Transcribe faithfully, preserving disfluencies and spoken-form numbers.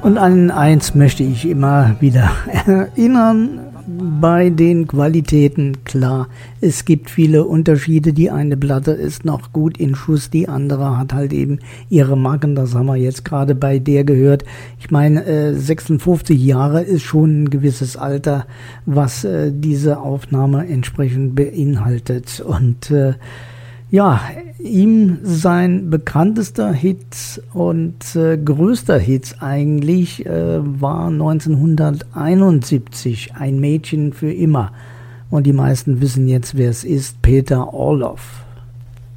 Und an eins möchte ich immer wieder erinnern, bei den Qualitäten, klar, es gibt viele Unterschiede. Die eine Platte ist noch gut in Schuss, die andere hat halt eben ihre Marken. Das haben wir jetzt gerade bei der gehört. Ich meine, äh, sechsundfünfzig Jahre ist schon ein gewisses Alter, was äh, diese Aufnahme entsprechend beinhaltet. Und äh, ja, ihm sein bekanntester Hit und äh, größter Hit eigentlich äh, war neunzehnhunderteinundsiebzig, Ein Mädchen für immer. Und die meisten wissen jetzt, wer es ist, Peter Orloff.